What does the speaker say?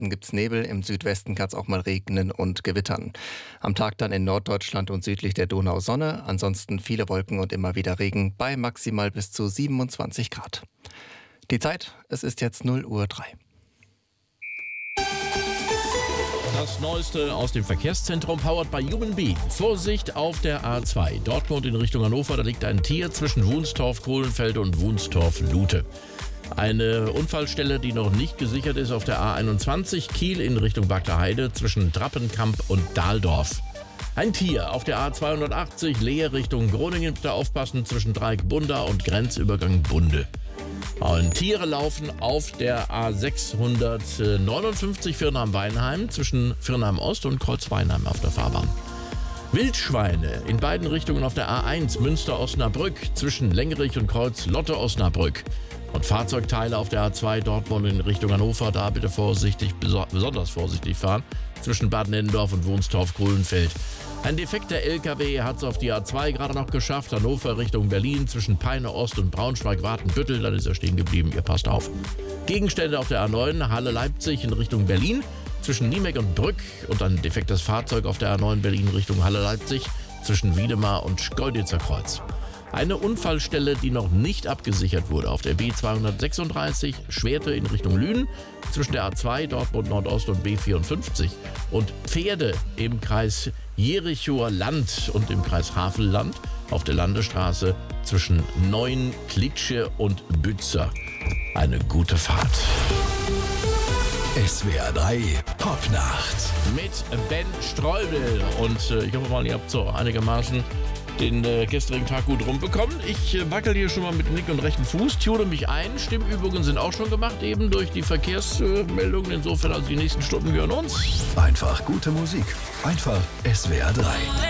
Osten gibt es Nebel, im Südwesten kann es auch mal regnen und gewittern. Am Tag dann in Norddeutschland und südlich der Donau Sonne, ansonsten viele Wolken und immer wieder Regen bei maximal bis zu 27 Grad. Die Zeit, es ist jetzt 0:03 Uhr. Das Neueste aus dem Verkehrszentrum, powered by Human Bee. Vorsicht auf der A2. Dortmund in Richtung Hannover, da liegt ein Tier zwischen Wunstorf-Kohlenfelde und Wunstorf-Lute. Eine Unfallstelle, die noch nicht gesichert ist, auf der A21 Kiel in Richtung Bagdaheide zwischen Trappenkamp und Dahldorf. Ein Tier auf der A280 Leer Richtung Groningen, bitte aufpassen, zwischen Dreieck Bunda und Grenzübergang Bunde. Und Tiere laufen auf der A659 Firnheim-Weinheim zwischen Firnheim-Ost und Kreuz-Weinheim auf der Fahrbahn. Wildschweine in beiden Richtungen auf der A1 Münster-Osnabrück zwischen Lengerich und Kreuz-Lotte-Osnabrück. Und Fahrzeugteile auf der A2 Dortmund in Richtung Hannover, da bitte vorsichtig, besonders vorsichtig fahren, zwischen Bad Nennendorf und Wunstorf-Grünfeld. Ein defekter LKW hat es auf die A2 gerade noch geschafft, Hannover Richtung Berlin, zwischen Peine Ost und Braunschweig-Watenbüttel, dann ist er stehen geblieben, ihr passt auf. Gegenstände auf der A9 Halle-Leipzig in Richtung Berlin, zwischen Niemeck und Brück und ein defektes Fahrzeug auf der A9 Berlin Richtung Halle-Leipzig, zwischen Wiedemar und Schkeuditzer Kreuz. Eine Unfallstelle, die noch nicht abgesichert wurde, auf der B236 Schwerte in Richtung Lünen, zwischen der A2 Dortmund Nordost und B54 und Pferde im Kreis Jerichower Land und im Kreis Havelland auf der Landesstraße zwischen Neuen-Klitsche und Bützer. Eine gute Fahrt. SWR 3 Popnacht Mit Ben Streubel. Und ich hoffe mal, ihr habt so einigermaßen den gestrigen Tag gut rumbekommen. Ich wackel hier schon mal mit linken und rechten Fuß, tune mich ein. Stimmübungen sind auch schon gemacht, eben durch die Verkehrsmeldungen. Insofern, also die nächsten Stunden gehören uns. Einfach gute Musik. Einfach SWR 3.